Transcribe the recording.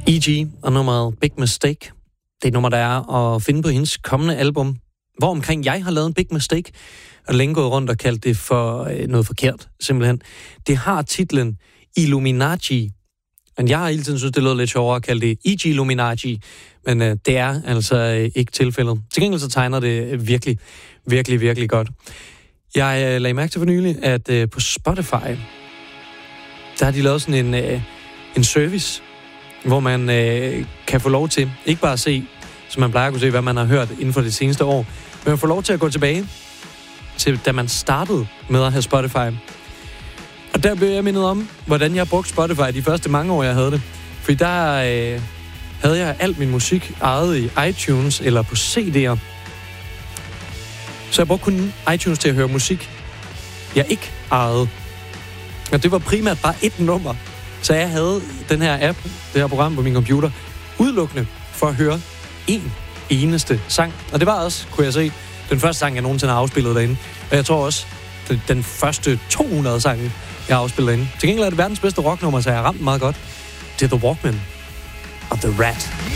E.G. og nummeret Big Mistake. Det er et nummer, der er at finde på hendes kommende album, hvor omkring jeg har lavet en big mistake, og længe gået rundt og kaldt det for noget forkert, simpelthen. Det har titlen Illuminati, men jeg har hele tiden synes, det lød lidt sjovere at kalde det E.G. Illuminati, men det er altså ikke tilfældet. Til gengæld så tegner det virkelig, virkelig, virkelig godt. Jeg lagde mærke til for nylig, at på Spotify, der har de lavet sådan en service, hvor man kan få lov til, ikke bare at se, som man plejer at kunne se, hvad man har hørt inden for det seneste år, men man får lov til at gå tilbage til, da man startede med at have Spotify. Og der blev jeg mindet om, hvordan jeg brugte Spotify de første mange år, jeg havde det. Fordi der havde jeg alt min musik ejet i iTunes eller på CD'er. Så jeg brugte kun iTunes til at høre musik, jeg ikke ejede. Og det var primært bare ét nummer. Så jeg havde den her app, det her program på min computer, udelukkende for at høre en eneste sang. Og det var også, kunne jeg se, den første sang, jeg nogensinde har afspillet derinde. Og jeg tror også, den første 200 sange, jeg har afspillet derinde. Til gengæld er det verdens bedste rocknummer, så jeg har ramt meget godt. Det er The Walkmen og The Rat.